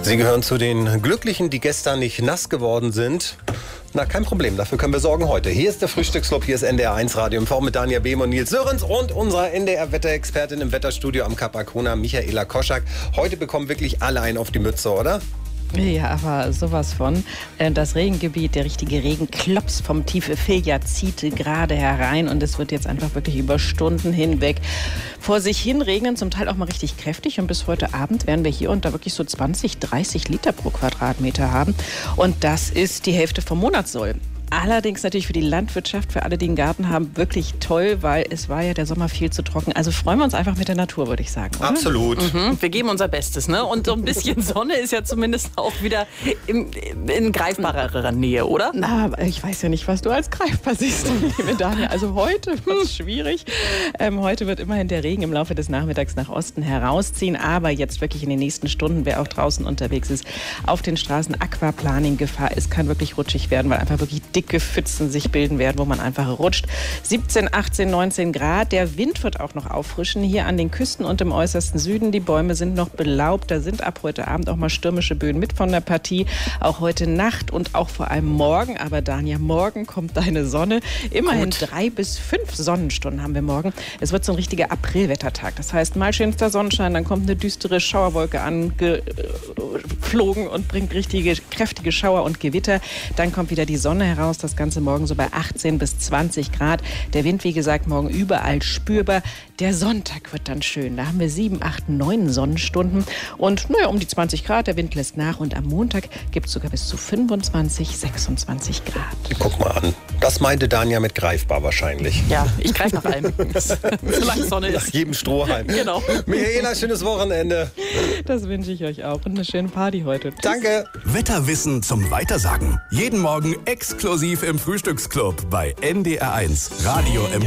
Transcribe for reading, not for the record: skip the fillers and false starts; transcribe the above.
Sie gehören zu den Glücklichen, die gestern nicht nass geworden sind. Na, kein Problem, dafür können wir sorgen heute. Hier ist der Frühstücksclub, hier ist NDR 1 Radio MV mit Danja Behm und Nils Sörens und unserer NDR-Wetterexpertin im Wetterstudio am Kap Arkona, Michaela Koschak. Heute bekommen wirklich alle einen auf die Mütze, oder? Ja, aber sowas von. Das Regengebiet, der richtige Regenklops vom tiefe Filja zieht gerade herein und es wird jetzt einfach wirklich über Stunden hinweg vor sich hin regnen, zum Teil auch mal richtig kräftig. Und bis heute Abend werden wir hier und da wirklich so 20, 30 Liter pro Quadratmeter haben. Und das ist die Hälfte vom Monatssoll. Allerdings natürlich für die Landwirtschaft, für alle, die einen Garten haben, wirklich toll, weil es war ja der Sommer viel zu trocken. Also freuen wir uns einfach mit der Natur, würde ich sagen. Oder? Absolut. Wir geben unser Bestes, ne? Und so ein bisschen Sonne ist ja zumindest auch wieder in greifbarer Nähe, oder? Na, ich weiß ja nicht, was du als greifbar siehst, liebe Daniel. Also heute wird es schwierig. Heute wird immerhin der Regen im Laufe des Nachmittags nach Osten herausziehen. Aber jetzt wirklich in den nächsten Stunden, wer auch draußen unterwegs ist, auf den Straßen Aquaplaning-Gefahr. Es kann wirklich rutschig werden, weil einfach wirklich dicke Pfützen sich bilden werden, wo man einfach rutscht. 17, 18, 19 Grad. Der Wind wird auch noch auffrischen. Hier an den Küsten und im äußersten Süden. Die Bäume sind noch belaubt. Da sind ab heute Abend auch mal stürmische Böen mit von der Partie. Auch heute Nacht und auch vor allem morgen. Aber Danja, morgen kommt deine Sonne. Immerhin 3 bis 5 Sonnenstunden haben wir morgen. Es wird so ein richtiger Aprilwettertag. Das heißt, mal schönster Sonnenschein, dann kommt eine düstere Schauerwolke angeflogen und bringt richtige, kräftige Schauer und Gewitter. Dann kommt wieder die Sonne heraus. Das Ganze morgen so bei 18 bis 20 Grad. Der Wind, wie gesagt, morgen überall spürbar. Der Sonntag wird dann schön. Da haben wir 7, 8, 9 Sonnenstunden. Und naja, um die 20 Grad. Der Wind lässt nach. Und am Montag gibt es sogar bis zu 25, 26 Grad. Guck mal an. Das meinte Danja mit greifbar wahrscheinlich. Ja, ich greife nach allem. Solange Sonne ist. Nach jedem Strohhalm. Genau. Michaela, schönes Wochenende. Das wünsche ich euch auch. Und eine schöne Party heute. Tschüss. Danke. Wetterwissen zum Weitersagen. Jeden Morgen exklusiv im Frühstücksclub bei NDR 1 Radio MV.